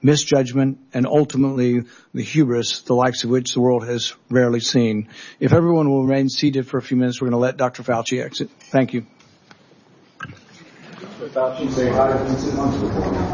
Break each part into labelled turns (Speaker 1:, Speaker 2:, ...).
Speaker 1: misjudgment, and ultimately the hubris, the likes of which the world has rarely seen. If everyone will remain seated for a few minutes, we're going to let Dr. Fauci exit. Thank you.
Speaker 2: Dr. Fauci, say hi to Vincent Munster.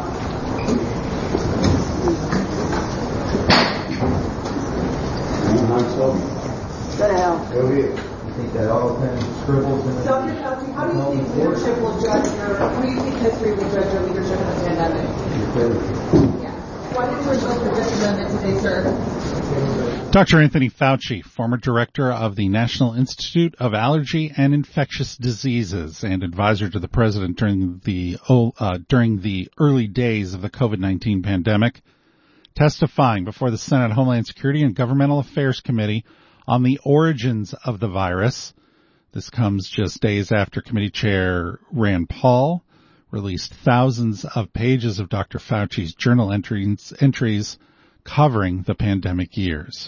Speaker 3: Go to hell.
Speaker 2: Go here. I think that all kind of scribbles in the...
Speaker 3: Dr. Fauci, how do you think leadership will judge your... How do you think history will judge your leadership in the pandemic? Yeah. Why did you vote for this amendment today, sir?
Speaker 4: Dr. Anthony Fauci, former director of the National Institute of Allergy and Infectious Diseases and advisor to the president during the early days of the COVID-19 pandemic, testifying before the Senate Homeland Security and Governmental Affairs Committee on the origins of the virus. This comes just days after Committee Chair Rand Paul released thousands of pages of Dr. Fauci's journal entries covering the pandemic years.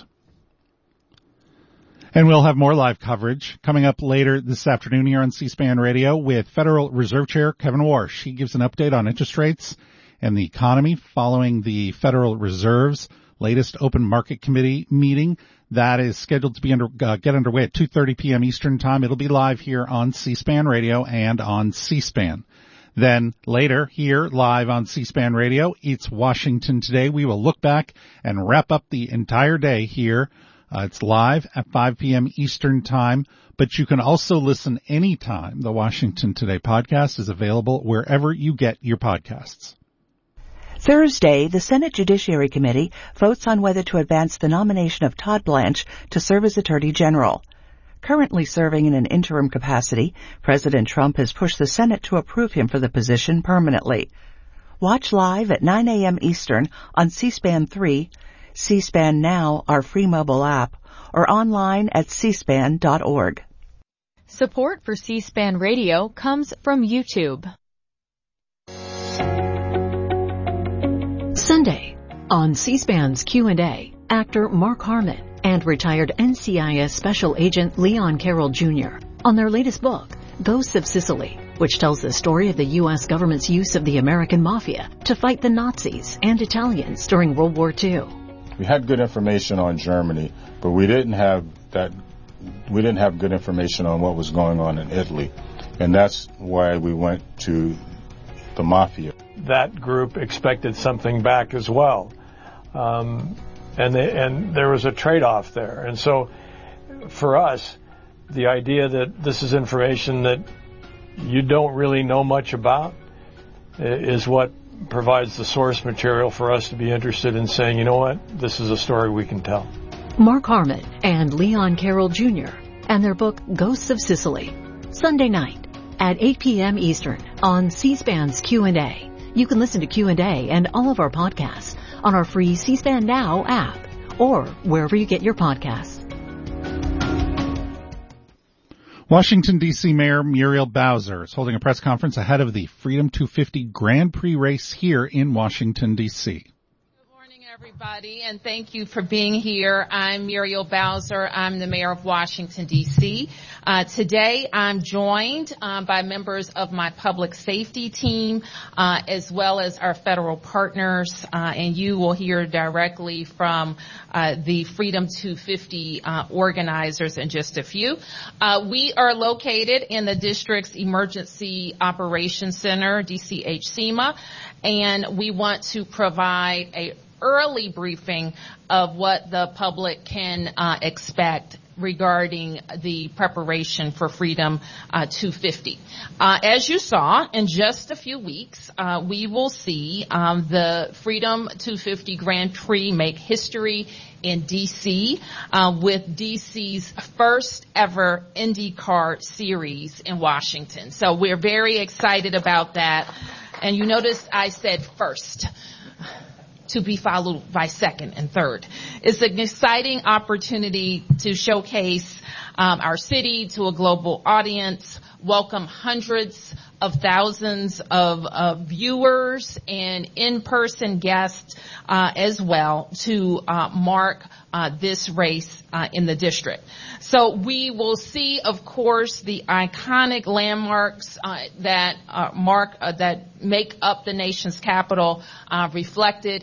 Speaker 4: And we'll have more live coverage coming up later this afternoon here on C-SPAN Radio with Federal Reserve Chair Kevin Warsh. He gives an update on interest rates and the economy following the Federal Reserve's latest open market committee meeting. That is scheduled to be get underway at 2:30 p.m. Eastern Time. It'll be live here on C-SPAN Radio and on C-SPAN. Then later here live on C-SPAN Radio, it's Washington Today. We will look back and wrap up the entire day here. It's live at 5 p.m. Eastern Time, but you can also listen anytime. The Washington Today podcast is available wherever you get your podcasts.
Speaker 5: Thursday, the Senate Judiciary Committee votes on whether to advance the nomination of Todd Blanche to serve as Attorney General. Currently serving in an interim capacity, President Trump has pushed the Senate to approve him for the position permanently. Watch live at 9 a.m. Eastern on C-SPAN 3, C-SPAN Now, our free mobile app, or online at cspan.org.
Speaker 6: Support for C-SPAN Radio comes from YouTube.
Speaker 7: Sunday, on C-SPAN's Q&A, actor Mark Harmon and retired NCIS Special Agent Leon Carroll Jr. on their latest book, Ghosts of Sicily, which tells the story of the U.S. government's use of the American Mafia to fight the Nazis and Italians during World War II.
Speaker 8: We had good information on Germany, but we didn't have good information on what was going on in Italy. And that's why we went to the Mafia.
Speaker 9: That group expected something back as well. And there was a trade-off there. And so for us, the idea that this is information that you don't really know much about is what provides the source material for us to be interested in saying, you know what, this is a story we can tell.
Speaker 7: Mark Harmon and Leon Carroll Jr. and their book Ghosts of Sicily, Sunday night at 8 p.m. Eastern on C-SPAN's Q&A. You can listen to Q&A and all of our podcasts on our free C-SPAN Now app or wherever you get your podcasts.
Speaker 4: Washington, D.C. Mayor Muriel Bowser is holding a press conference ahead of the Freedom 250 Grand Prix race here in Washington, D.C.
Speaker 10: Everybody, and thank you for being here. I'm Muriel Bowser. I'm the mayor of Washington, D.C. Today, I'm joined by members of my public safety team, as well as our federal partners, and you will hear directly from the Freedom 250 organizers in just a few. We are located in the district's Emergency Operations Center, DCH-SEMA, and we want to provide a early briefing of what the public can expect regarding the preparation for Freedom 250. As you saw, in just a few weeks, we will see the Freedom 250 Grand Prix make history in D.C. With D.C.'s first ever IndyCar series in Washington. So we're very excited about that. And you notice I said first, to be followed by second and third. It's an exciting opportunity to showcase our city to a global audience, welcome hundreds of thousands of viewers and in-person guests as well to mark this race in the district. So we will see, of course, the iconic landmarks that make up the nation's capital reflected